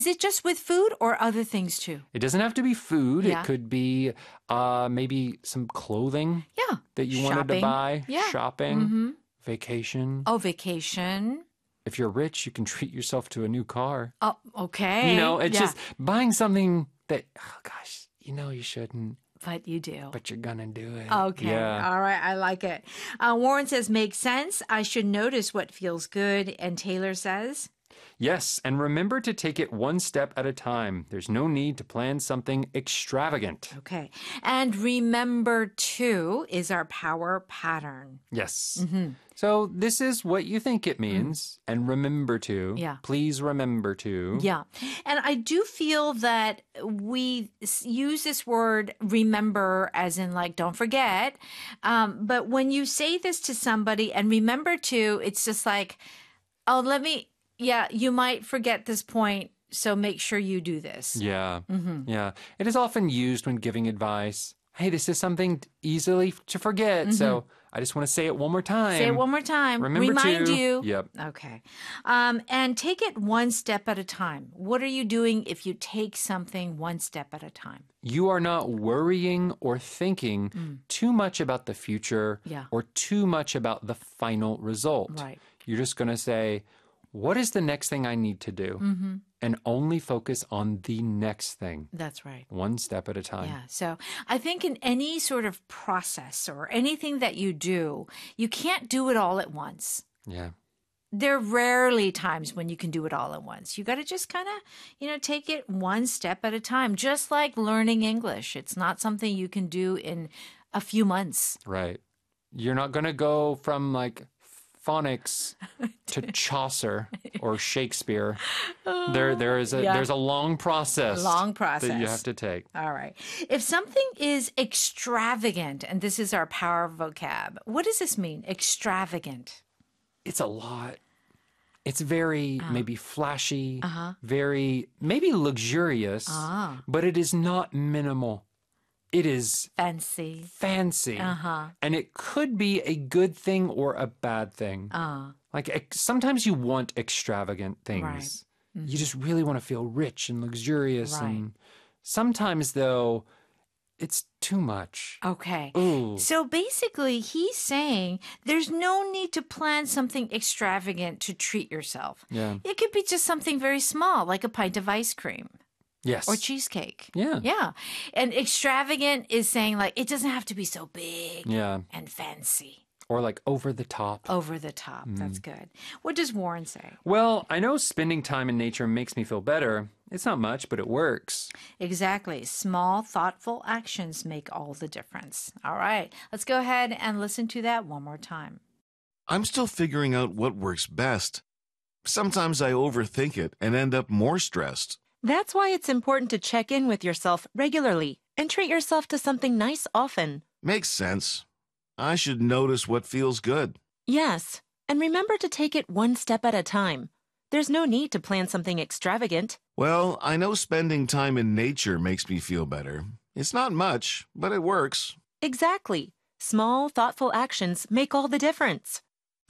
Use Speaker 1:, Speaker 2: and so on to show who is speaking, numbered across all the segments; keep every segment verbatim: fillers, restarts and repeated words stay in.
Speaker 1: Is it just with food or other things too?
Speaker 2: It doesn't have to be food.
Speaker 1: Yeah.
Speaker 2: It could be uh, maybe some clothing
Speaker 1: Yeah.
Speaker 2: that you wanted to
Speaker 1: Shopping.
Speaker 2: buy.
Speaker 1: Yeah.
Speaker 2: Shopping.
Speaker 1: Mm-hmm.
Speaker 2: Vacation.
Speaker 1: Oh, vacation.
Speaker 2: If you're rich, you can treat yourself to a new car.
Speaker 1: Oh, okay.
Speaker 2: You know, it's
Speaker 1: Yeah.
Speaker 2: just buying something that, oh gosh, you know you shouldn't,
Speaker 1: But you do.
Speaker 2: but you're going to do it.
Speaker 1: Okay.
Speaker 2: Yeah.
Speaker 1: All right. I like it. Uh, Warren says, makes sense. I should notice what feels good. And Taylor says,
Speaker 2: Yes, and remember to take it one step at a time. There's no need to plan something extravagant.
Speaker 1: okay. And remember, too, is our power pattern.
Speaker 2: Yes.
Speaker 1: Mm-hmm.
Speaker 2: So this is what you think it means. And remember to.
Speaker 1: Yeah.
Speaker 2: Please remember to.
Speaker 1: Yeah. And I do feel that we s- use this word remember as in like, don't forget. Um, but when you say this to somebody and remember to, it's just like, oh, let me, yeah, you might forget this point. So make sure you do this.
Speaker 2: Yeah.
Speaker 1: Mm-hmm.
Speaker 2: Yeah. It is often used when giving advice. Hey, this is something easily to forget. So I just want to say it one more time.
Speaker 1: Mm-hmm. Say it one more time.
Speaker 2: Remember
Speaker 1: Remind
Speaker 2: to.
Speaker 1: you.
Speaker 2: Yep.
Speaker 1: Okay. Um, and take it one step at a time. What are you doing if you take something one step at a time?
Speaker 2: You are not worrying or thinking too much about the future
Speaker 1: Yeah.
Speaker 2: or too much about the final result.
Speaker 1: Right.
Speaker 2: You're just going to say, what is the next thing I need to do?
Speaker 1: Mm-hmm.
Speaker 2: And only focus on the next thing,
Speaker 1: That's right.
Speaker 2: one step at a time.
Speaker 1: Yeah. So I think in any sort of process or anything that you do, you can't do it all at once.
Speaker 2: Yeah.
Speaker 1: There are rarely times when you can do it all at once. You got to just kind of, you know, take it one step at a time, just like learning English. It's not something you can do in a few months.
Speaker 2: Right. You're not going to go from like phonics to Chaucer or Shakespeare. There, there is a
Speaker 1: Yeah.
Speaker 2: there's a long process.
Speaker 1: Long process.
Speaker 2: that you have to take.
Speaker 1: All right. If something is extravagant, and this is our power vocab, what does this mean? Extravagant.
Speaker 2: It's a lot. It's very maybe flashy,
Speaker 1: Uh-huh.
Speaker 2: very maybe luxurious,
Speaker 1: Ah.
Speaker 2: but it is not minimal. It is
Speaker 1: Fancy.
Speaker 2: fancy.
Speaker 1: Uh-huh.
Speaker 2: And it could be a good thing or a bad thing.
Speaker 1: Uh,
Speaker 2: Like ex- sometimes you want extravagant things.
Speaker 1: Right.
Speaker 2: You just really want to feel rich and luxurious.
Speaker 1: Right.
Speaker 2: And sometimes, though, it's too much.
Speaker 1: okay.
Speaker 2: Ooh.
Speaker 1: So basically, he's saying there's no need to plan something extravagant to treat yourself.
Speaker 2: Yeah.
Speaker 1: It could be just something very small, like a pint of ice cream
Speaker 2: Yes.
Speaker 1: or cheesecake.
Speaker 2: Yeah.
Speaker 1: Yeah. And extravagant is saying, like, it doesn't have to be so big
Speaker 2: Yeah.
Speaker 1: and fancy,
Speaker 2: Or like over the top.
Speaker 1: over the top. That's good. What does Warren say?
Speaker 2: Well, I know spending time in nature makes me feel better. It's not much, but it works.
Speaker 1: Exactly. Small, thoughtful actions make all the difference. All right. Let's go ahead and listen to that one more time.
Speaker 3: I'm still figuring out what works best. Sometimes I overthink it and end up more stressed.
Speaker 4: That's why it's important to check in with yourself regularly and treat yourself to something nice often.
Speaker 3: Makes sense. I should notice what feels good.
Speaker 4: Yes, and remember to take it one step at a time. There's no need to plan something extravagant.
Speaker 3: Well, I know spending time in nature makes me feel better. It's not much, but it works.
Speaker 4: Exactly. Small, thoughtful actions make all the difference.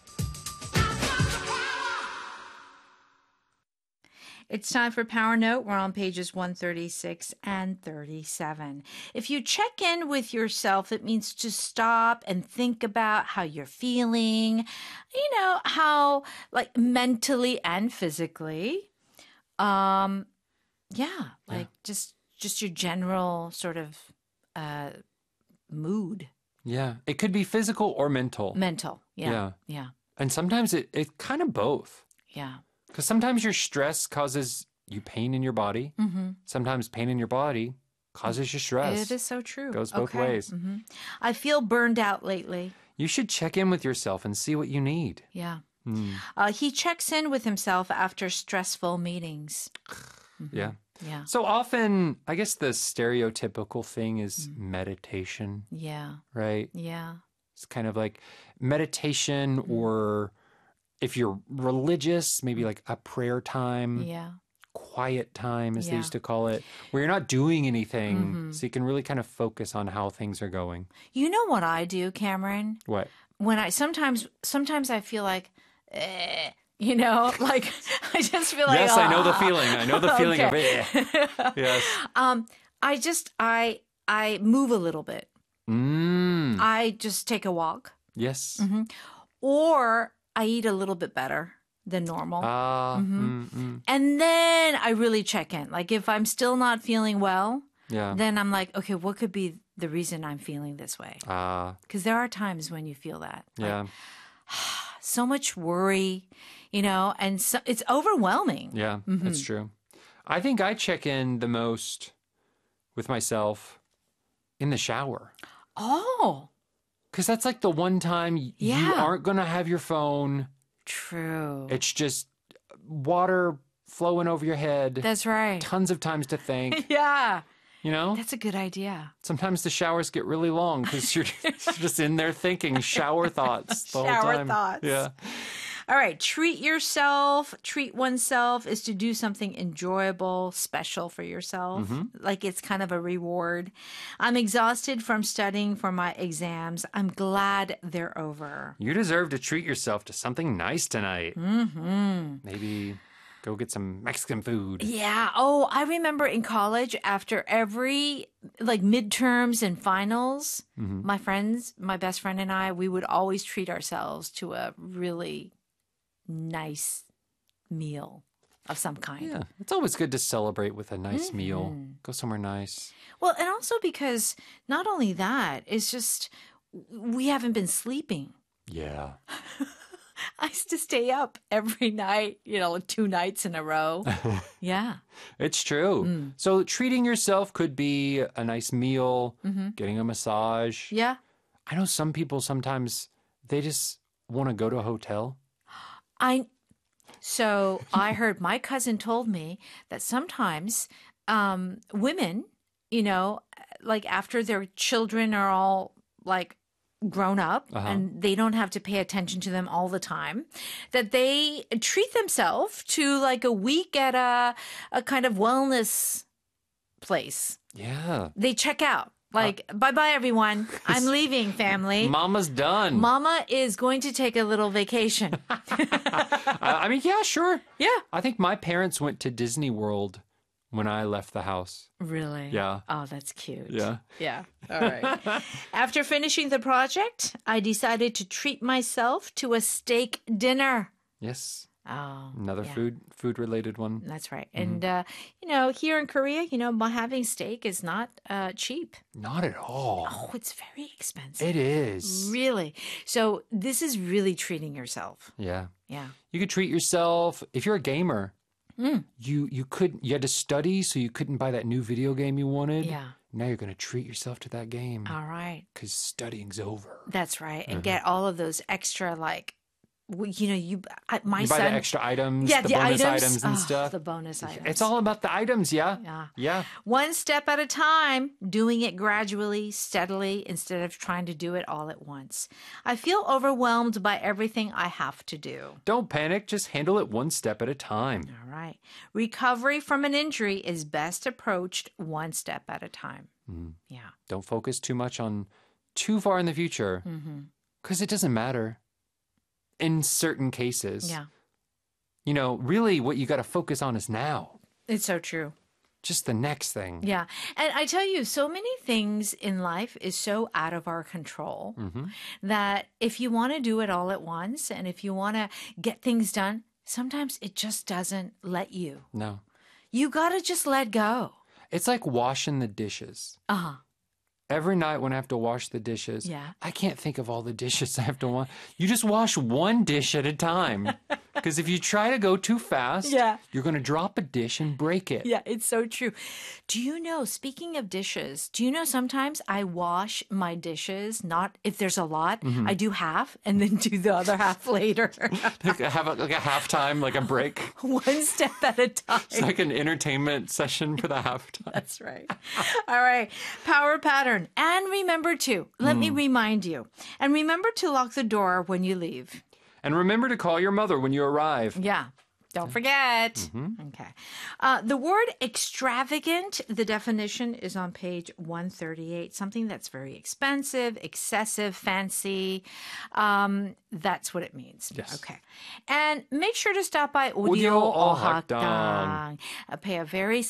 Speaker 1: It's time for Power Note. We're on pages one thirty-six and thirty-seven. If you check in with yourself, it means to stop and think about how you're feeling, you know, how like mentally and physically. Um, yeah, like just just your general sort of uh, mood,
Speaker 2: Yeah. It could be physical or mental.
Speaker 1: mental. Yeah,
Speaker 2: Yeah.
Speaker 1: yeah,
Speaker 2: And sometimes it, it kind of both.
Speaker 1: yeah.
Speaker 2: Because sometimes your stress causes you pain in your body.
Speaker 1: Mm-hmm.
Speaker 2: Sometimes pain in your body causes you stress.
Speaker 1: It is so true.
Speaker 2: Goes both
Speaker 1: Okay.
Speaker 2: ways.
Speaker 1: hmm I feel burned out lately.
Speaker 2: You should check in with yourself and see what you need.
Speaker 1: Yeah.
Speaker 2: Mm.
Speaker 1: Uh, he checks in with himself after stressful meetings.
Speaker 2: Yeah.
Speaker 1: Yeah.
Speaker 2: So often, I guess the stereotypical thing is meditation,
Speaker 1: Yeah.
Speaker 2: right?
Speaker 1: Yeah.
Speaker 2: It's kind of like meditation, or if you're religious, maybe like a prayer time,
Speaker 1: Yeah.
Speaker 2: quiet time, as they
Speaker 1: Yeah.
Speaker 2: used to call it, where you're not doing anything.
Speaker 1: Mhm.
Speaker 2: So you can really kind of focus on how things are going.
Speaker 1: You know what I do, Cameron?
Speaker 2: What?
Speaker 1: When I sometimes sometimes I feel like, eh, You know, like I just feel like
Speaker 2: Yes, I know the
Speaker 1: "Ah."
Speaker 2: feeling. I know the feeling
Speaker 1: Okay.
Speaker 2: of it. Yes.
Speaker 1: Um, I just I I move a little bit.
Speaker 2: Mm.
Speaker 1: I just take a walk,
Speaker 2: Yes.
Speaker 1: or I eat a little bit better than normal.
Speaker 2: Ah. mm, mm.
Speaker 1: And then I really check in. Like if I'm still not feeling well,
Speaker 2: Yeah.
Speaker 1: then I'm like, okay, what could be the reason I'm feeling this way?
Speaker 2: Ah.
Speaker 1: Because there are times when you feel that. Like,
Speaker 2: yeah.
Speaker 1: so much worry, you know, and so, it's overwhelming.
Speaker 2: Yeah.
Speaker 1: Mm-hmm.
Speaker 2: That's true. I think I check in the most with myself in the shower.
Speaker 1: Oh,
Speaker 2: Because that's like the one time y- you
Speaker 1: Yeah.
Speaker 2: aren't going to have your phone.
Speaker 1: true.
Speaker 2: It's just water flowing over your head.
Speaker 1: That's right.
Speaker 2: Tons of times to think,
Speaker 1: Yeah,
Speaker 2: you know?
Speaker 1: that's a good idea.
Speaker 2: Sometimes the showers get really long because you're just in there thinking shower thoughts the
Speaker 1: Shower
Speaker 2: whole time.
Speaker 1: thoughts.
Speaker 2: Yeah.
Speaker 1: All right, treat yourself. Treat oneself is to do something enjoyable, special for yourself. Like it's kind of a reward. I'm exhausted from studying for my exams. I'm glad they're over.
Speaker 2: You deserve to treat yourself to something nice tonight. Mm-hmm. Maybe go get some Mexican food.
Speaker 1: Yeah. Oh, I remember in college after every like midterms and finals, my friends, my best friend and I, we would always treat ourselves to a really nice meal of some kind.
Speaker 2: Yeah. It's always good to celebrate with a nice meal.
Speaker 1: Mm-hmm.
Speaker 2: Go somewhere nice.
Speaker 1: Well, and also because not only that, it's just we haven't been sleeping.
Speaker 2: Yeah.
Speaker 1: I used to stay up every night, you know, two nights in a row. Yeah.
Speaker 2: It's true.
Speaker 1: Mm.
Speaker 2: So treating yourself could be a nice meal, getting a massage.
Speaker 1: Mm-hmm. Yeah.
Speaker 2: I know some people sometimes they just want to go to a hotel.
Speaker 1: I so I heard my cousin told me that sometimes um, women, you know, like after their children are all like grown up and they don't have to pay attention to them all the time, that they treat themselves to like a week at a a kind of wellness place.
Speaker 2: Yeah.
Speaker 1: They check out. Like, bye bye, everyone. I'm leaving, family.
Speaker 2: Mama's done.
Speaker 1: Mama is going to take a little vacation.
Speaker 2: I, I mean, yeah, sure.
Speaker 1: Yeah.
Speaker 2: I think my parents went to Disney World when I left the house.
Speaker 1: Really?
Speaker 2: Yeah.
Speaker 1: Oh, that's cute.
Speaker 2: Yeah.
Speaker 1: Yeah. All right. After finishing the project, I decided to treat myself to a steak dinner.
Speaker 2: Yes.
Speaker 1: Oh,
Speaker 2: Another
Speaker 1: yeah.
Speaker 2: food food related one.
Speaker 1: That's right. And, uh, you know, here in Korea, you know, having steak is not uh, cheap.
Speaker 2: Not at all.
Speaker 1: Oh, it's very expensive.
Speaker 2: It is.
Speaker 1: Really. So this is really treating yourself.
Speaker 2: Yeah.
Speaker 1: Yeah.
Speaker 2: You could treat yourself if you're a gamer.
Speaker 1: Mm.
Speaker 2: You you couldn't you had to study, so you couldn't buy that new video game you wanted.
Speaker 1: Yeah.
Speaker 2: Now you're gonna treat yourself to that game
Speaker 1: All right.
Speaker 2: because studying's over.
Speaker 1: That's right.
Speaker 2: Mm-hmm.
Speaker 1: And get all of those extra, like, w- you know, you, I, my
Speaker 2: You buy
Speaker 1: son.
Speaker 2: the extra items,
Speaker 1: yeah,
Speaker 2: the,
Speaker 1: the,
Speaker 2: bonus
Speaker 1: items,
Speaker 2: items, and
Speaker 1: Oh,
Speaker 2: stuff.
Speaker 1: The bonus items.
Speaker 2: It's all about the items, yeah.
Speaker 1: Yeah.
Speaker 2: Yeah.
Speaker 1: One step at a time, doing it gradually, steadily, instead of trying to do it all at once. I feel overwhelmed by everything I have to do.
Speaker 2: Don't panic, just handle it one step at a time.
Speaker 1: All right. Recovery from an injury is best approached one step at a time.
Speaker 2: Mm.
Speaker 1: Yeah.
Speaker 2: Don't focus too much on too far in the future because
Speaker 1: Mm-hmm.
Speaker 2: it doesn't matter in certain cases.
Speaker 1: Yeah.
Speaker 2: You know, really what you got to focus on is now,
Speaker 1: It's so true.
Speaker 2: just the next thing.
Speaker 1: Yeah. And I tell you, so many things in life is so out of our control
Speaker 2: Mm-hmm.
Speaker 1: that if you want to do it all at once and if you want to get things done, sometimes it just doesn't let you.
Speaker 2: No.
Speaker 1: You got to just let go.
Speaker 2: It's like washing the dishes.
Speaker 1: Uh huh.
Speaker 2: Every night when I have to wash the dishes,
Speaker 1: Yeah.
Speaker 2: I can't think of all the dishes I have to wash. You just wash one dish at a time. Because if you try to go too fast,
Speaker 1: Yeah.
Speaker 2: you're going to drop a dish and break it.
Speaker 1: Yeah, it's so true. Do you know, speaking of dishes, do you know sometimes I wash my dishes, not if there's a lot, I do half and then do the other half later.
Speaker 2: Have a, like a halftime, like a break.
Speaker 1: One step at a time.
Speaker 2: It's like an entertainment session for the halftime.
Speaker 1: That's right. All right. Power pattern. And remember to, let me remind you, and remember to lock the door when you leave.
Speaker 2: And remember to call your mother when you arrive.
Speaker 1: Yeah. Don't forget.
Speaker 2: Mm-hmm.
Speaker 1: Okay. Uh, the word extravagant, the definition is on page one thirty-eight. Something that's very expensive, excessive, fancy. Um, that's what it means.
Speaker 2: Yes.
Speaker 1: Okay. And make sure to stop by
Speaker 2: Audio
Speaker 1: Audio
Speaker 2: Ohakdang.
Speaker 1: Ohakdang. Uh, pay a very